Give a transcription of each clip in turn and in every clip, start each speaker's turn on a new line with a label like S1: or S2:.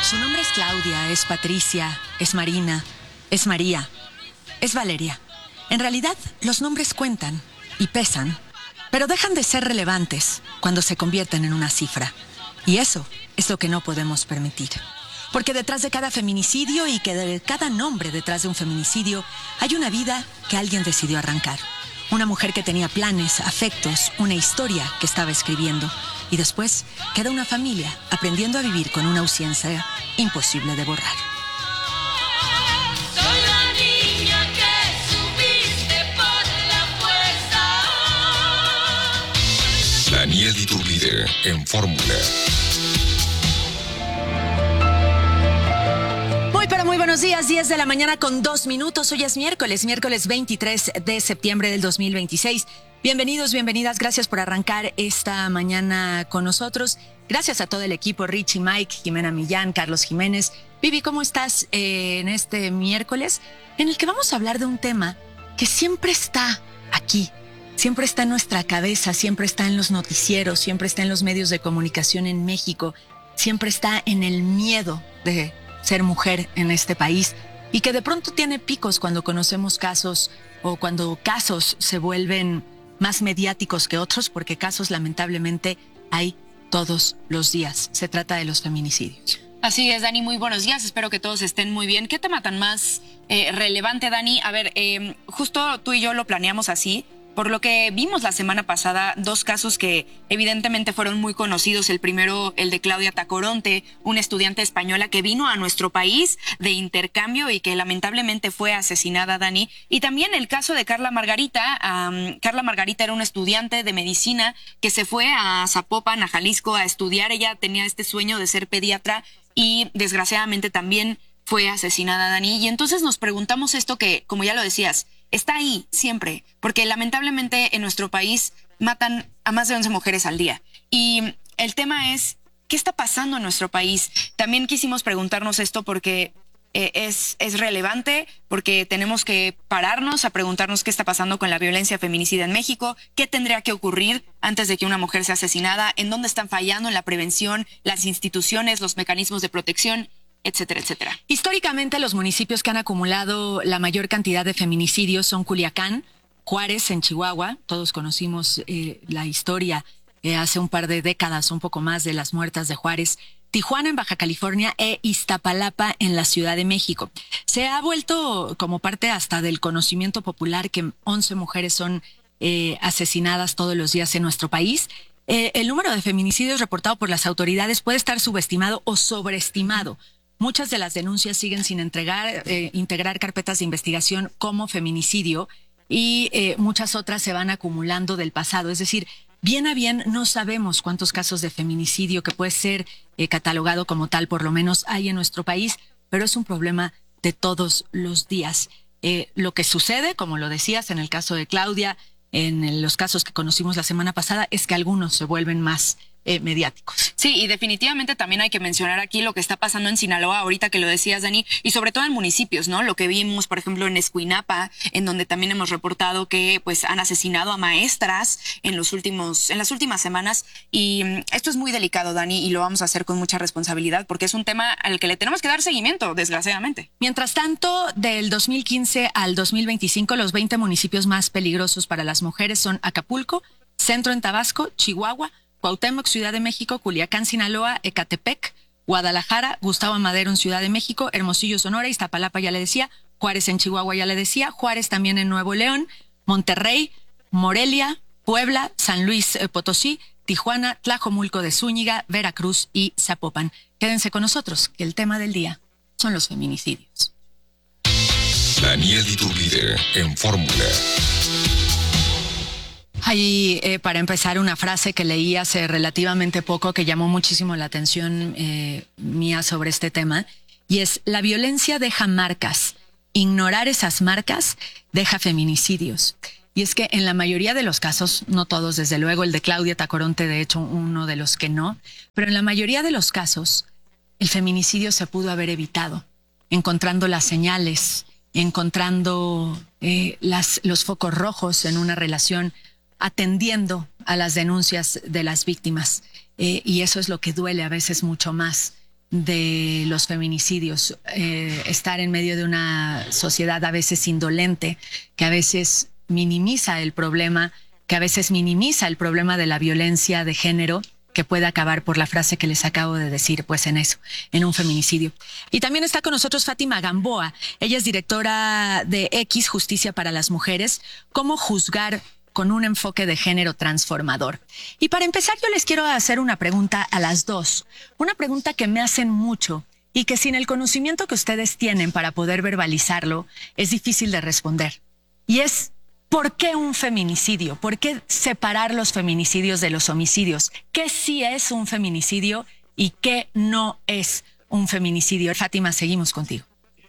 S1: Su nombre es Claudia, es Patricia, es Marina, es María, es Valeria. En realidad, los nombres cuentan y pesan, pero dejan de ser relevantes cuando se convierten en una cifra. Y eso es lo que no podemos permitir. Porque detrás de cada feminicidio y que de cada nombre detrás de un feminicidio hay una vida que alguien decidió arrancar. Una mujer que tenía planes, afectos, una historia que estaba escribiendo. Y después queda una familia aprendiendo a vivir con una ausencia imposible de borrar.
S2: Soy la niña que subiste por la fuerza.
S3: Daniel Iturbide en Fórmula.
S1: Muy buenos días, 10 de la mañana con 2 minutos. Hoy es miércoles 23 de septiembre del 2026. Bienvenidos, bienvenidas. Gracias por arrancar esta mañana con nosotros. Gracias a todo el equipo, Richie, Mike, Jimena Millán, Carlos Jiménez. Vivi, ¿cómo estás en este miércoles? En el que vamos a hablar de un tema que siempre está aquí, siempre está en nuestra cabeza, siempre está en los noticieros, siempre está en los medios de comunicación en México, siempre está en el miedo de ser mujer en este país y que de pronto tiene picos cuando conocemos casos o cuando casos se vuelven más mediáticos que otros, porque casos lamentablemente hay todos los días. Se trata de los feminicidios.
S4: Así es, Dani, muy buenos días, espero que todos estén muy bien. ¿Qué tema tan más relevante, Dani? A ver, justo tú y yo lo planeamos así. Por lo que vimos la semana pasada, 2 casos que evidentemente fueron muy conocidos. El primero, el de Claudia Tacoronte, una estudiante española que vino a nuestro país de intercambio y que lamentablemente fue asesinada, Dani. Y también el caso de Carla Margarita. Carla Margarita era una estudiante de medicina que se fue a Zapopan, a Jalisco, a estudiar. Ella tenía este sueño de ser pediatra y desgraciadamente también fue asesinada, Dani. Y entonces nos preguntamos esto que, como ya lo decías, está ahí siempre, porque lamentablemente en nuestro país matan a más de 11 mujeres al día. Y el tema es, ¿qué está pasando en nuestro país? También quisimos preguntarnos esto porque es relevante, porque tenemos que pararnos a preguntarnos qué está pasando con la violencia feminicida en México, qué tendría que ocurrir antes de que una mujer sea asesinada, en dónde están fallando en la prevención, las instituciones, los mecanismos de protección, etcétera, etcétera.
S1: Históricamente, los municipios que han acumulado la mayor cantidad de feminicidios son Culiacán, Juárez en Chihuahua. Todos conocimos la historia hace un par de décadas, un poco más, de las muertas de Juárez. Tijuana en Baja California e Iztapalapa en la Ciudad de México. Se ha vuelto como parte hasta del conocimiento popular que 11 mujeres son asesinadas todos los días en nuestro país. El número de feminicidios reportado por las autoridades puede estar subestimado o sobreestimado. Muchas de las denuncias siguen sin integrar carpetas de investigación como feminicidio y muchas otras se van acumulando del pasado. Es decir, bien a bien no sabemos cuántos casos de feminicidio que puede ser catalogado como tal, por lo menos hay en nuestro país, pero es un problema de todos los días. Lo que sucede, como lo decías, en el caso de Claudia, en los casos que conocimos la semana pasada, es que algunos se vuelven más mediáticos.
S4: Sí, y definitivamente también hay que mencionar aquí lo que está pasando en Sinaloa, ahorita que lo decías, Dani, y sobre todo en municipios, ¿no? Lo que vimos, por ejemplo, en Escuinapa, en donde también hemos reportado que pues han asesinado a maestras en las últimas semanas, y esto es muy delicado, Dani, y lo vamos a hacer con mucha responsabilidad porque es un tema al que le tenemos que dar seguimiento, desgraciadamente.
S1: Mientras tanto, del 2015 al 2025, los 20 municipios más peligrosos para las mujeres son Acapulco, Centro en Tabasco, Chihuahua, Cuauhtémoc, Ciudad de México, Culiacán, Sinaloa, Ecatepec, Guadalajara, Gustavo Madero en Ciudad de México, Hermosillo, Sonora, Iztapalapa ya le decía, Juárez en Chihuahua ya le decía, Juárez también en Nuevo León, Monterrey, Morelia, Puebla, San Luis Potosí, Tijuana, Tlajomulco de Zúñiga, Veracruz y Zapopan. Quédense con nosotros, que el tema del día son los feminicidios.
S3: Daniel Iturbide en Fórmula.
S1: Hay, para empezar, una frase que leí hace relativamente poco que llamó muchísimo la atención mía sobre este tema, y es: la violencia deja marcas, ignorar esas marcas deja feminicidios. Y es que en la mayoría de los casos, no todos desde luego, el de Claudia Tacoronte de hecho uno de los que no, pero en la mayoría de los casos el feminicidio se pudo haber evitado, encontrando las señales, encontrando los focos rojos en una relación, atendiendo a las denuncias de las víctimas. Y eso es lo que duele a veces mucho más. de los feminicidios, estar en medio de una sociedad a veces indolente, que a veces minimiza el problema, que a veces minimiza el problema de la violencia de género, que puede acabar por la frase que les acabo de decir, pues en eso, en un feminicidio. Y también está con nosotros Fátima Gamboa. Ella es directora de X, Justicia para las Mujeres. ¿Cómo juzgar con un enfoque de género transformador? Y para empezar, yo les quiero hacer una pregunta a las dos. Una pregunta que me hacen mucho y que sin el conocimiento que ustedes tienen para poder verbalizarlo, es difícil de responder. Y es, ¿por qué un feminicidio? ¿Por qué separar los feminicidios de los homicidios? ¿Qué sí es un feminicidio y qué no es un feminicidio? Fátima, seguimos contigo.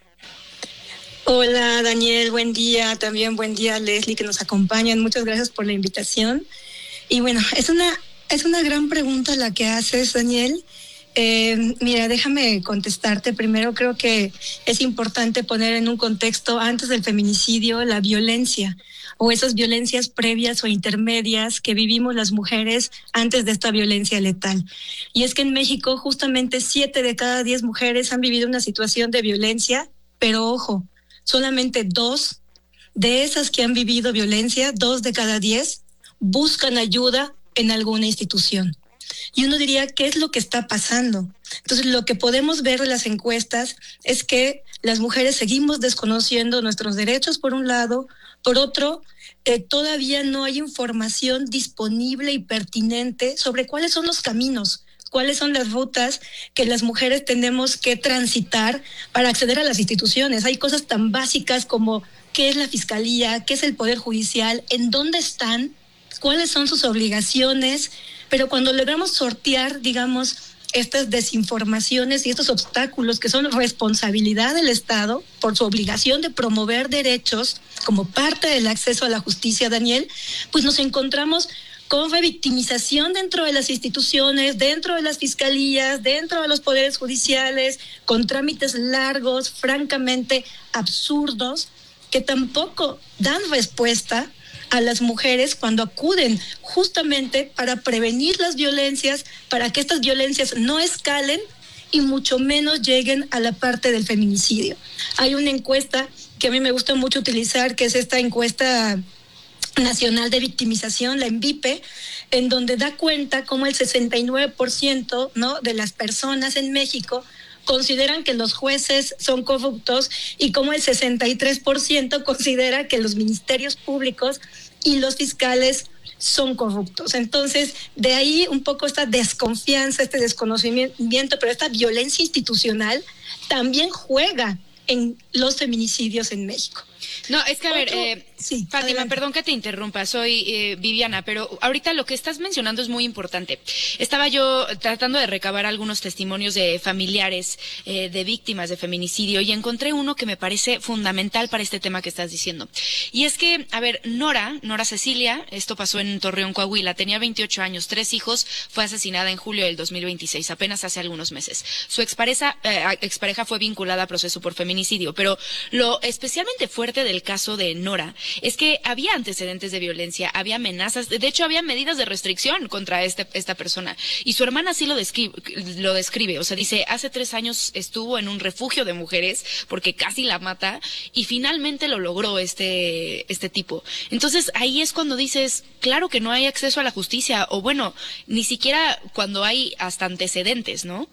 S5: Hola Daniel, buen día. También buen día Leslie, que nos acompañan. Muchas gracias por la invitación. Y bueno, es una gran pregunta la que haces, Daniel. Mira, déjame contestarte. Primero, creo que es importante poner en un contexto, antes del feminicidio, la violencia o esas violencias previas o intermedias que vivimos las mujeres antes de esta violencia letal. Y es que en México justamente 7 de cada 10 mujeres han vivido una situación de violencia, pero ojo, solamente 2 de esas que han vivido violencia, 2 de cada 10, buscan ayuda en alguna institución. Y uno diría, ¿qué es lo que está pasando? Entonces, lo que podemos ver en las encuestas es que las mujeres seguimos desconociendo nuestros derechos, por un lado. Por otro, todavía no hay información disponible y pertinente sobre cuáles son los caminos, cuáles son las rutas que las mujeres tenemos que transitar para acceder a las instituciones. Hay cosas tan básicas como qué es la fiscalía, qué es el poder judicial, en dónde están, cuáles son sus obligaciones, pero cuando logramos sortear, digamos, estas desinformaciones y estos obstáculos que son responsabilidad del Estado por su obligación de promover derechos como parte del acceso a la justicia, Daniel, pues nos encontramos con revictimización dentro de las instituciones, dentro de las fiscalías, dentro de los poderes judiciales, con trámites largos, francamente absurdos, que tampoco dan respuesta a las mujeres cuando acuden justamente para prevenir las violencias, para que estas violencias no escalen y mucho menos lleguen a la parte del feminicidio. Hay una encuesta que a mí me gusta mucho utilizar, que es esta encuesta nacional de victimización, la ENVIPE, en donde da cuenta cómo el 69%, ¿no?, de las personas en México consideran que los jueces son corruptos y como el 63% considera que los ministerios públicos y los fiscales son corruptos. Entonces, de ahí un poco esta desconfianza, este desconocimiento, pero esta violencia institucional también juega en los feminicidios en México.
S4: No, es que a ver,
S5: sí,
S4: Fátima,
S5: adelante.
S4: perdón que te interrumpa, soy Viviana, pero ahorita lo que estás mencionando es muy importante. Estaba yo tratando de recabar algunos testimonios de familiares de víctimas de feminicidio y encontré uno que me parece fundamental para este tema que estás diciendo. Y es que, a ver, Nora Cecilia, esto pasó en Torreón, Coahuila, tenía 28 años, 3 hijos, fue asesinada en julio del 2026, apenas hace algunos meses. Su expareja fue vinculada a proceso por feminicidio, pero lo especialmente fuerte del caso de Nora es que había antecedentes de violencia, había amenazas, de hecho había medidas de restricción contra esta persona, y su hermana sí lo describe, o sea, dice, hace 3 años estuvo en un refugio de mujeres porque casi la mata y finalmente lo logró este tipo. Entonces ahí es cuando dices, claro que no hay acceso a la justicia, o bueno, ni siquiera cuando hay hasta antecedentes, ¿no?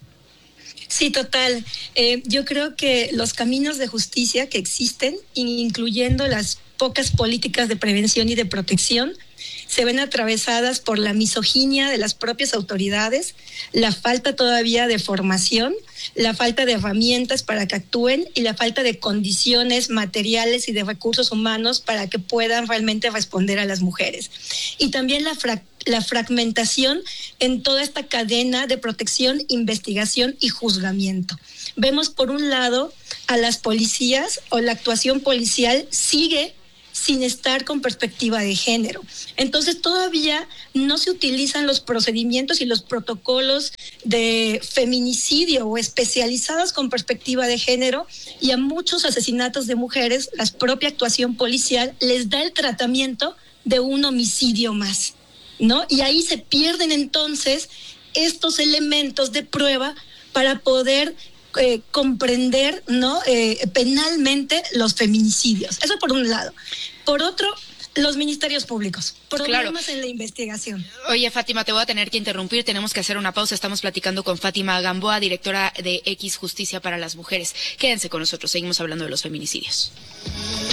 S5: Sí, total. Yo creo que los caminos de justicia que existen, incluyendo las pocas políticas de prevención y de protección, se ven atravesadas por la misoginia de las propias autoridades, la falta todavía de formación, la falta de herramientas para que actúen y la falta de condiciones materiales y de recursos humanos para que puedan realmente responder a las mujeres. Y también la fragmentación en toda esta cadena de protección, investigación y juzgamiento. Vemos por un lado a las policías, o la actuación policial sigue sin estar con perspectiva de género. Entonces todavía no se utilizan los procedimientos y los protocolos de feminicidio o especializados con perspectiva de género, y a muchos asesinatos de mujeres la propia actuación policial les da el tratamiento de un homicidio más, ¿no? Y ahí se pierden entonces estos elementos de prueba para poder comprender, ¿no? Penalmente los feminicidios. Eso por un lado. Por otro, los ministerios públicos, problemas en la investigación.
S4: Oye, Fátima, te voy a tener que interrumpir, tenemos que hacer una pausa. Estamos platicando con Fátima Gamboa, directora de X Justicia para las Mujeres. Quédense con nosotros, seguimos hablando de los feminicidios.